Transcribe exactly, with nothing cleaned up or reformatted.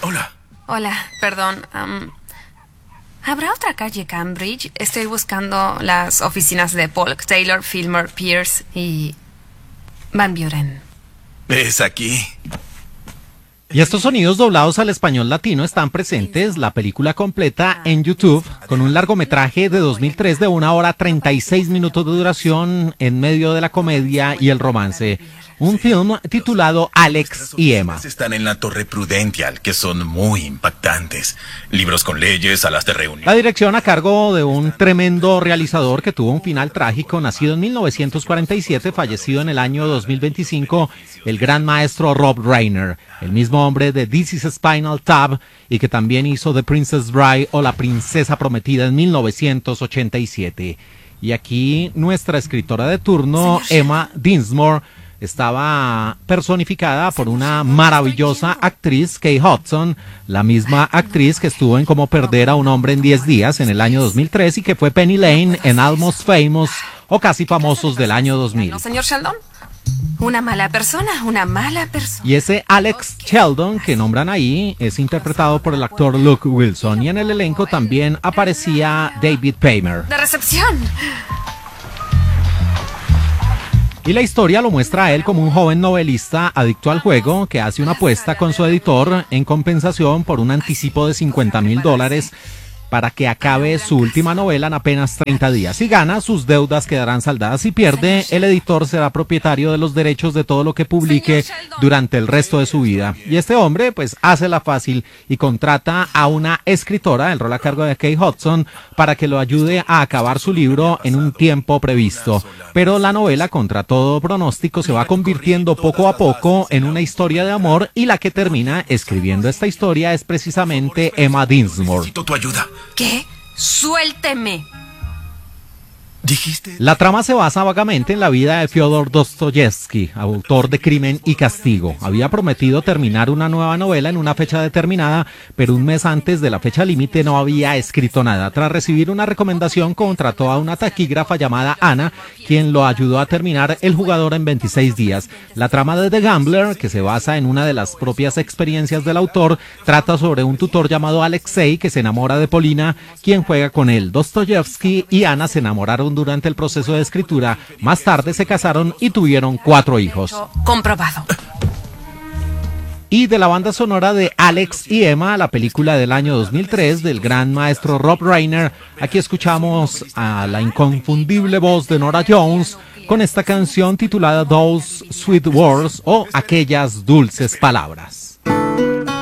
Hola. Hola, perdón. Um, ¿Habrá otra calle Cambridge? Estoy buscando las oficinas de Polk, Taylor, Fillmore, Pierce y Van Buren. Es aquí. Y estos sonidos doblados al español latino están presentes, la película completa en YouTube, con un largometraje de dos mil tres de una hora treinta y seis minutos de duración en medio de la comedia y el romance. Un film titulado Alex y Emma. Están en la Torre Prudential, que son muy impactantes. Libros con leyes, salas de reunión. La dirección a cargo de un tremendo realizador que tuvo un final trágico, nacido en mil novecientos cuarenta y siete, fallecido en el año dos mil veinticinco, el gran maestro Rob Reiner, el mismo hombre de This is Spinal Tap y que también hizo The Princess Bride o La Princesa Prometida en mil novecientos ochenta y siete. Y aquí nuestra escritora de turno, Emma Dinsmore, estaba personificada por una maravillosa actriz, Kate Hudson, la misma actriz que estuvo en Cómo perder a un hombre en diez días en el año dos mil tres y que fue Penny Lane en Almost Famous o Casi Famosos del año dos mil. ¿No, señor Sheldon? Una mala persona, una mala persona. Y ese Alex Sheldon que nombran ahí es interpretado por el actor Luke Wilson, y en el elenco también aparecía David Paymer. De recepción. Y la historia lo muestra a él como un joven novelista adicto al juego que hace una apuesta con su editor en compensación por un anticipo de cincuenta mil dólares para que acabe su última novela en apenas treinta días. Si gana, sus deudas quedarán saldadas. Si pierde, el editor será propietario de los derechos de todo lo que publique durante el resto de su vida. Y este hombre, pues, hace la fácil y contrata a una escritora, el rol a cargo de Kate Hudson, para que lo ayude a acabar su libro en un tiempo previsto. Pero la novela, contra todo pronóstico, se va convirtiendo poco a poco en una historia de amor, y la que termina escribiendo esta historia es precisamente Emma Dinsmore. Necesito tu ayuda. ¿Qué? Suélteme. Dijiste... La trama se basa vagamente en la vida de Fyodor Dostoyevsky, autor de Crimen y Castigo. Había prometido terminar una nueva novela en una fecha determinada, pero un mes antes de la fecha límite no había escrito nada. Tras recibir una recomendación, contrató a una taquígrafa llamada Ana, quien lo ayudó a terminar El jugador en veintiséis días. La trama de The Gambler, que se basa en una de las propias experiencias del autor, trata sobre un tutor llamado Alexei que se enamora de Polina, quien juega con él. Dostoyevsky y Ana se enamoraron durante el proceso de escritura. Más tarde se casaron y tuvieron cuatro hijos. Comprobado. Y de la banda sonora de Alex y Emma, la película del año dos mil tres del gran maestro Rob Reiner, aquí escuchamos a la inconfundible voz de Norah Jones con esta canción titulada Those Sweet Words o Aquellas Dulces Palabras.